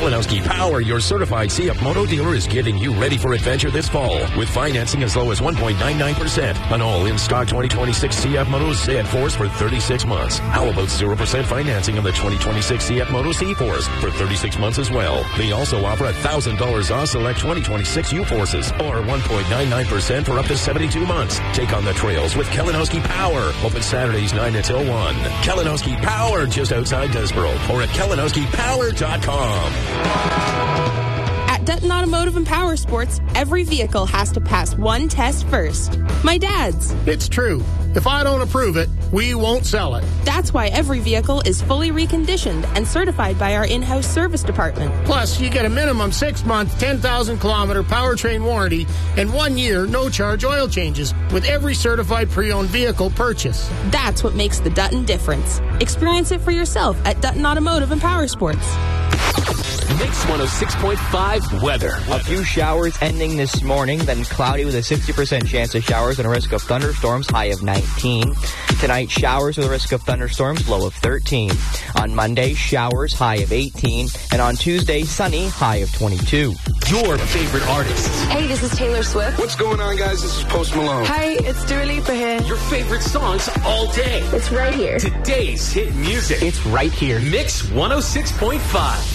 Kalinowski Power, your certified CF Moto dealer, is getting you ready for adventure this fall with financing as low as 1.99% on all in-stock 2026 CF Moto Z-Force for 36 months. How about 0% financing on the 2026 CF Moto C-Force for 36 months as well? They also offer $1,000 off select 2026 U-Forces or 1.99% for up to 72 months. Take on the trails with Kalinowski Power. Open Saturdays 9 until 1. Kalinowski Power, just outside Desboro, or at KalinowskiPower.com. At Dutton Automotive and Power Sports, every vehicle has to pass one test first. My dad's. It's true. If I don't approve it, we won't sell it. That's why every vehicle is fully reconditioned and certified by our in-house service department. Plus, you get a minimum 6-month, 10,000-kilometer powertrain warranty and 1 year no-charge oil changes with every certified pre-owned vehicle purchase. That's what makes the Dutton difference. Experience it for yourself at Dutton Automotive and Power Sports. Mix 106.5 weather. A few showers ending this morning, then cloudy with a 60% chance of showers and a risk of thunderstorms, high of 19. Tonight, showers with a risk of thunderstorms, low of 13. On Monday, showers, high of 18. And on Tuesday, sunny, high of 22. Your favorite artists. Hey, this is Taylor Swift. What's going on, guys? This is Post Malone. Hey, it's Dua Lipa here. Your favorite songs all day. It's right here. Today's hit music. It's right here. Mix 106.5.